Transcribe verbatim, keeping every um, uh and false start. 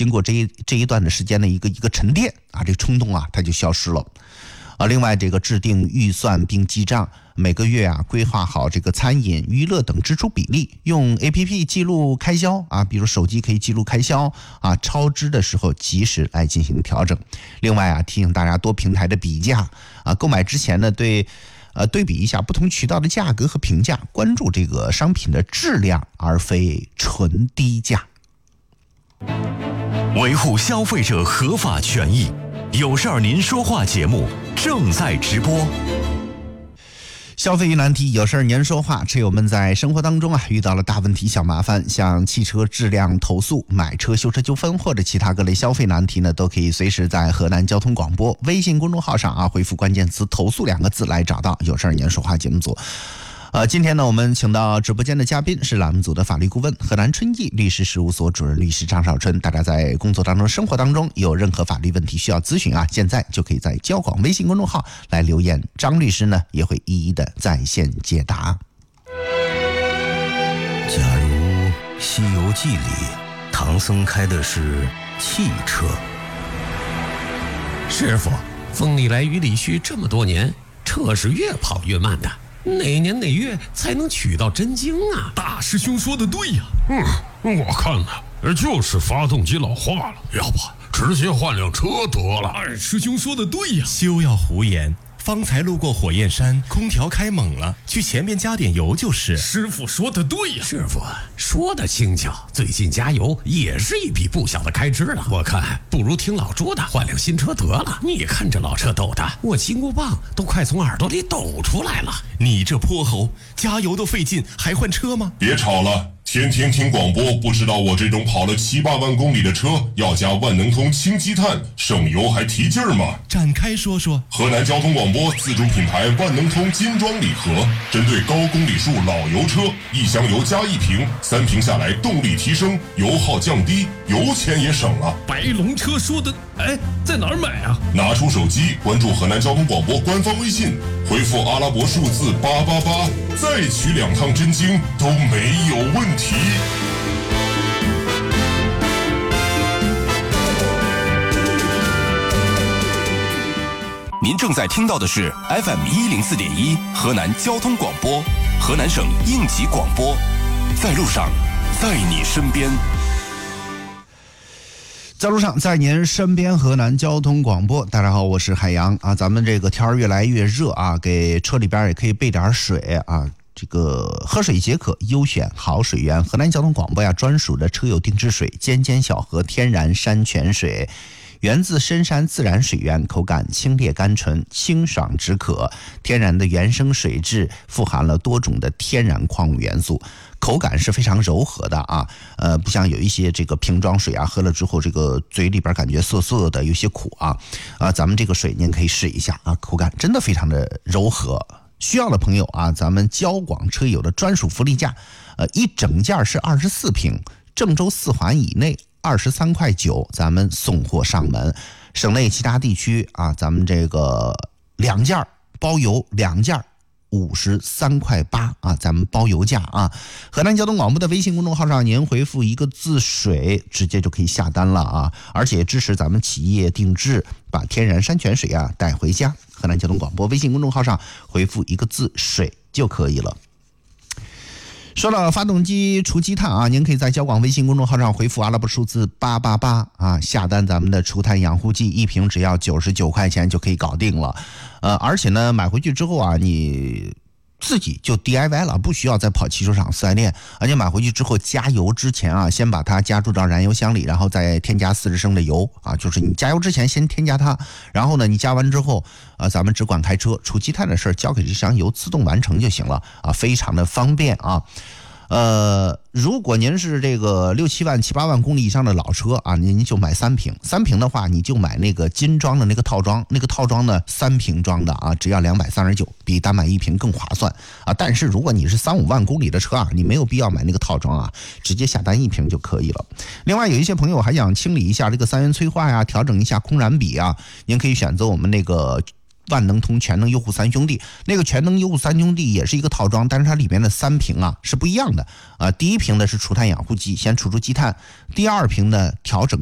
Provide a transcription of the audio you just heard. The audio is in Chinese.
经过这一这一段的时间的一个一个沉淀啊，这冲动啊它就消失了。啊，另外这个制定预算并记账，每个月啊规划好这个餐饮、娱乐等支出比例，用 A P P 记录开销啊，比如手机可以记录开销啊，超支的时候及时来进行调整。另外啊，提醒大家多平台的比价啊，购买之前呢对呃对比一下不同渠道的价格和评价，关注这个商品的质量而非纯低价。 维护消费者合法权益，有事儿您说话节目正在直播。 消费一难题，有事儿您说话。车友们在生活当中啊遇到了大问题、小麻烦，像汽车质量投诉、买车修车纠纷或者其他各类消费难题呢，都可以随时在河南交通广播微信公众号上啊回复关键词投诉两个字来找到有事儿您说话节目组。呃，今天呢，我们请到直播间的嘉宾是栏目组的法律顾问、河南春义律师事务所主任律师张少春。大家在工作当中、生活当中有任何法律问题需要咨询啊，现在就可以在交广微信公众号来留言，张律师呢也会一一的在线解答。 假如《西游记》里唐僧开的是汽车， 师傅，风里来雨里去这么多年，车是越跑越慢的。哪年哪月才能取到真经啊？ 大师兄说的对呀。嗯，我看呢，就是发动机老化了，要不直接换辆车得了。二师兄说的对呀。 休要胡言，方才路过火焰山，空调开猛了，去前面加点油就是。 师傅说的对呀。 师傅说的轻巧，最近加油也是一笔不小的开支了。我看不如听老朱的，换辆新车得了。你看这老车抖的，我金箍棒都快从耳朵里抖出来了。 你这泼猴，加油都费劲，还换车吗？ 别吵了，天天听广播，不知道我这种跑了七八万公里的车要加万能通氢积碳，省油还提劲儿吗？ 展开说说。 河南交通广播自主品牌万能通金装礼盒，针对高公里数老油车，一箱油加一瓶，三瓶下来动力提升，油耗降低，油钱也省了。 白龙车说的，哎，在哪儿买啊？ 拿出手机关注河南交通广播官方微信，回复阿拉伯数字八八八，再取两趟真经都没有问题。 您正在听到的是 F M 一零四点一河南交通广播，河南省应急广播，在路上，在你身边。 在路上，在您身边，河南交通广播。大家好，我是海洋啊。咱们这个天儿越来越热啊，给车里边也可以备点水啊。这个喝水解渴，优选好水源。河南交通广播呀，专属的车友定制水，尖尖小河天然山泉水，源自深山自然水源，口感清冽甘醇，清爽止渴。天然的原生水质，富含了多种的天然矿物元素。口感是非常柔和的啊，呃，不像有一些这个瓶装水啊，喝了之后这个嘴里边感觉涩涩的，有些苦啊，啊，咱们这个水您可以试一下啊，口感真的非常的柔和。需要的朋友啊，咱们交广车友的专属福利价，呃，一整件是二十四瓶，郑州四环以内二十三块九，咱们送货上门。省内其他地区啊，咱们这个两件包邮，两件。五十三块八啊，咱们包邮价啊！河南交通广播的微信公众号上，您回复一个字“水”，直接就可以下单了啊！而且支持咱们企业定制，把天然山泉水啊带回家。河南交通广播微信公众号上回复一个字“水”就可以了。说到发动机除积碳啊，您可以在交广微信公众号上回复阿拉伯数字八八八啊，下单咱们的除碳养护剂，一瓶只要九十九块钱就可以搞定了。呃，而且呢，买回去之后啊，你自己就 D I Y 了，不需要再跑汽修厂四 S 店。而且买回去之后加油之前啊，先把它加注到燃油箱里，然后再添加四十升的油啊，就是你加油之前先添加它，然后呢，你加完之后啊，咱们只管开车，除积碳的事儿交给这箱油自动完成就行了啊，非常的方便啊。呃，如果您是这个六七万、七八万公里以上的老车啊，您就买三瓶。三瓶的话，你就买那个金装的那个套装，那个套装呢三瓶装的啊，只要两百三十九，比单买一瓶更划算啊。但是如果你是三五万公里的车啊，你没有必要买那个套装啊，直接下单一瓶就可以了。另外，有一些朋友还想清理一下这个三元催化呀，调整一下空燃比啊，您可以选择我们那个万能通全能优护三兄弟，那个全能优护三兄弟也是一个套装，但是它里面的三瓶啊是不一样的啊。第一瓶呢是除碳养护剂，先除除积碳；第二瓶呢调整